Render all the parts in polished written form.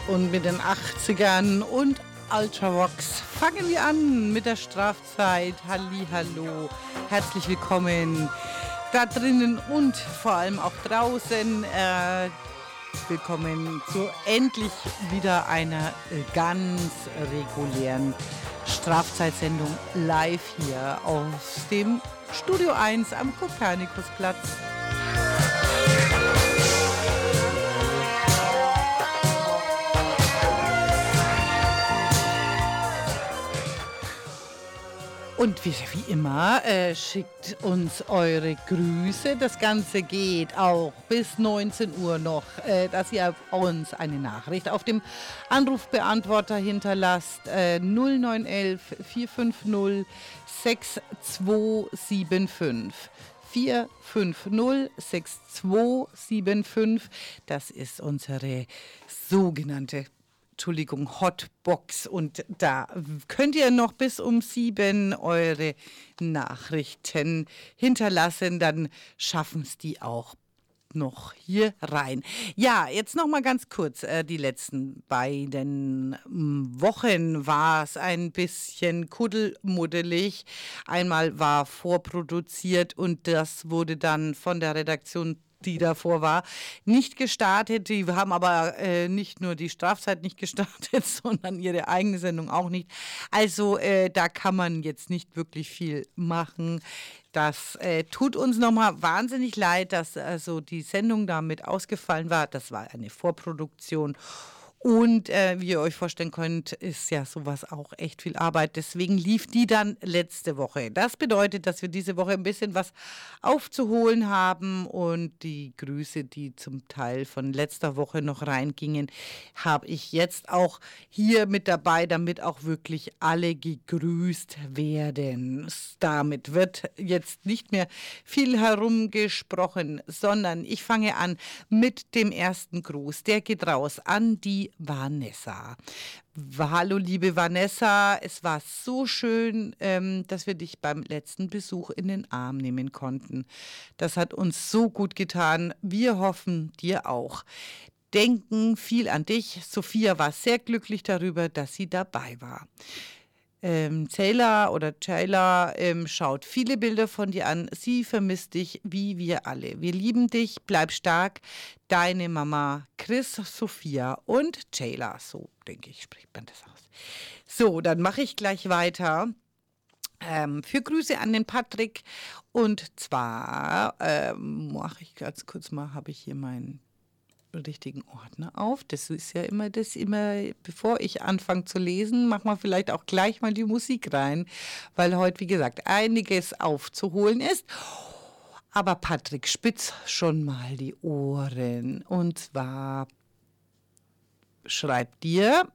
Und mit den 80ern und Ultravox fangen wir an mit der Strafzeit. Hallihallo, herzlich willkommen da drinnen und vor allem auch draußen. Willkommen zu endlich wieder einer ganz regulären Strafzeitsendung live hier aus dem Studio 1 am Kopernikusplatz. Und wie immer, schickt uns eure Grüße. Das Ganze geht auch bis 19 Uhr noch, dass ihr uns eine Nachricht auf dem Anrufbeantworter hinterlasst. 0911 450 6275. 450 6275. Das ist unsere sogenannte Hotbox, und da könnt ihr noch bis um 7 eure Nachrichten hinterlassen, dann schaffen es die auch noch hier rein. Ja, jetzt noch mal ganz kurz, die letzten beiden Wochen war es ein bisschen kuddelmuddelig. Einmal war vorproduziert und das wurde dann von der Redaktion, die davor war, nicht gestartet. Die haben aber nicht nur die Strafzeit nicht gestartet, sondern ihre eigene Sendung auch nicht. Also da kann man jetzt nicht wirklich viel machen. Das tut uns nochmal wahnsinnig leid, dass also die Sendung damit ausgefallen war. Das war eine Vorproduktion. Und wie ihr euch vorstellen könnt, ist ja sowas auch echt viel Arbeit. Deswegen lief die dann letzte Woche. Das bedeutet, dass wir diese Woche ein bisschen was aufzuholen haben. Und die Grüße, die zum Teil von letzter Woche noch reingingen, habe ich jetzt auch hier mit dabei, damit auch wirklich alle gegrüßt werden. Damit wird jetzt nicht mehr viel herumgesprochen, sondern ich fange an mit dem ersten Gruß. Der geht raus an die Vanessa. Hallo liebe Vanessa, es war so schön, dass wir dich beim letzten Besuch in den Arm nehmen konnten. Das hat uns so gut getan. Wir hoffen, dir auch. Denken viel an dich. Sophia war sehr glücklich darüber, dass sie dabei war. Taylor schaut viele Bilder von dir an. Sie vermisst dich wie wir alle. Wir lieben dich. Bleib stark. Deine Mama Chris, Sophia und Taylor. So, denke ich, spricht man das aus. So, dann mache ich gleich weiter. Für Grüße an den Patrick. Und zwar mache ich ganz kurz mal, habe ich hier meinen richtigen Ordner auf. Das ist ja immer bevor ich anfange zu lesen, machen wir vielleicht auch gleich mal die Musik rein, weil heute, wie gesagt, einiges aufzuholen ist. Aber Patrick, spitz schon mal die Ohren. Und zwar schreibt dir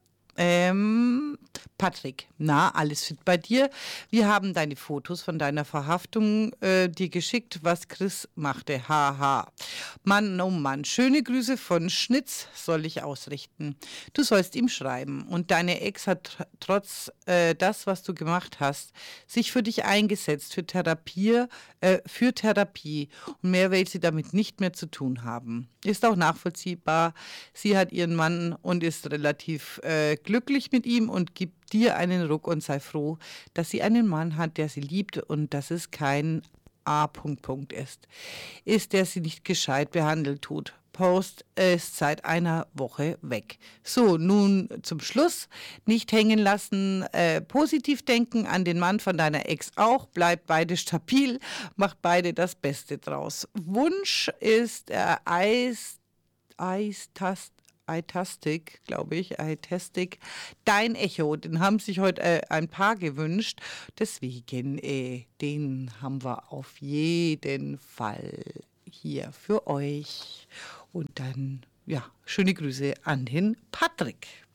Patrick, na, alles fit bei dir? Wir haben deine Fotos von deiner Verhaftung dir geschickt, was Chris machte. Haha. Mann, oh Mann, schöne Grüße von Schnitz soll ich ausrichten. Du sollst ihm schreiben. Und deine Ex hat trotz das, was du gemacht hast, sich für dich eingesetzt, für Therapie. Und mehr will sie damit nicht mehr zu tun haben. Ist auch nachvollziehbar. Sie hat ihren Mann und ist relativ glücklich mit ihm und gibt dir einen Ruck und sei froh, dass sie einen Mann hat, der sie liebt und dass es kein A. ist, der sie nicht gescheit behandelt tut. Post ist seit einer Woche weg. So, nun zum Schluss. Nicht hängen lassen, positiv denken an den Mann von deiner Ex auch. Bleibt beide stabil, macht beide das Beste draus. Wunsch ist iTastic, glaube ich, iTastic, dein Echo, den haben sich heute ein paar gewünscht, deswegen, den haben wir auf jeden Fall hier für euch. Und dann, ja, schöne Grüße an den Patrick.